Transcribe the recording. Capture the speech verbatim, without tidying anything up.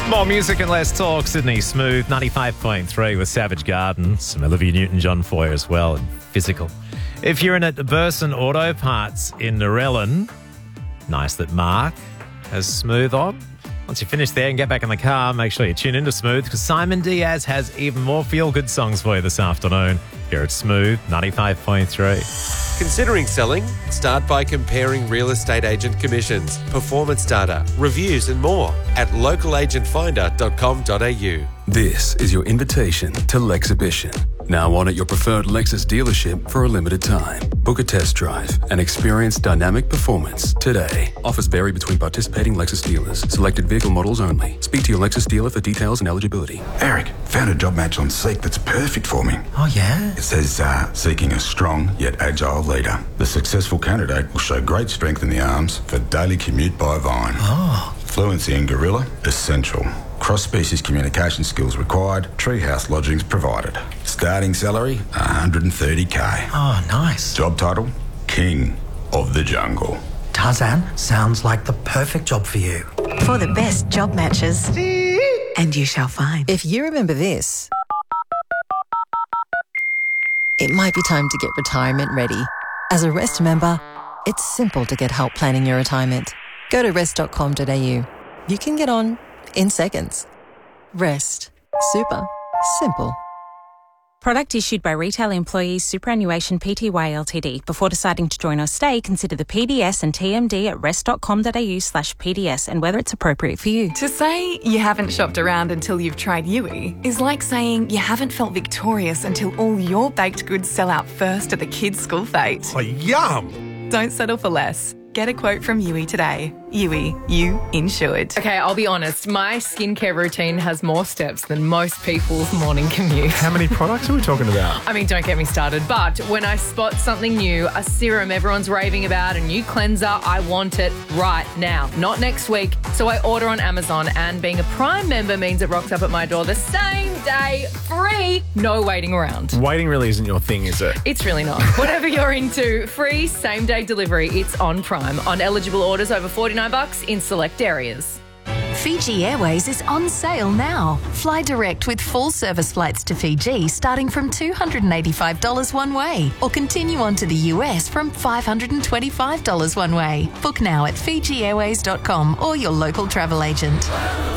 More music and less talk. Sydney Smooth, ninety-five point three with Savage Garden. Some Olivia Newton-John for you as well, and Physical. If you're in at Burson Auto Parts in Narellan, nice that Mark has Smooth on. Once you finish there and get back in the car, make sure you tune into Smooth because Simon Diaz has even more feel-good songs for you this afternoon here at Smooth, ninety-five point three. Considering selling? Start by comparing real estate agent commissions, performance data, reviews and more at local agent finder dot com dot a u. This is your invitation to Lexhibition. Now on at your preferred Lexus dealership for a limited time. Book a test drive and experience dynamic performance today. Offers vary between participating Lexus dealers. Selected vehicle models only. Speak to your Lexus dealer for details and eligibility. Eric, found a job match on Seek that's perfect for me. Oh, yeah? It says, uh, seeking a strong yet agile leader. The successful candidate will show great strength in the arms for daily commute by Vine. Oh. Fluency in Gorilla, essential. Cross-species communication skills required. Treehouse lodgings provided. Starting salary, one hundred thirty k. Oh, nice. Job title, King of the Jungle. Tarzan, sounds like the perfect job for you. For the best job matches. And you shall find. If you remember this, it might be time to get retirement ready. As a Rest member, it's simple to get help planning your retirement. Go to rest dot com dot a u. You can get on in seconds. Rest. Super. Simple. Product issued by Retail Employees Superannuation Pty Ltd. Before deciding to join or stay, consider the P D S and T M D at rest dot com dot a u slash P D S and whether it's appropriate for you. To say you haven't shopped around until you've tried Yui is like saying you haven't felt victorious until all your baked goods sell out first at the kids' school fete. Oh, yum! Don't settle for less. Get a quote from Yui today. Yui, you insured. Okay, I'll be honest. My skincare routine has more steps than most people's morning commute. How many products are we talking about? I mean, don't get me started. But when I spot something new, a serum everyone's raving about, a new cleanser, I want it right now, not next week. So I order on Amazon, and being a Prime member means it rocks up at my door the same day, free, no waiting around. Waiting really isn't your thing, is it? It's really not. Whatever you're into, free same-day delivery, it's on Prime. On eligible orders over forty-nine bucks in select areas. Fiji Airways is on sale now. Fly direct with full service flights to Fiji starting from two hundred eighty-five dollars one way, or continue on to the U S from five hundred twenty-five dollars one way. Book now at fiji airways dot com or your local travel agent.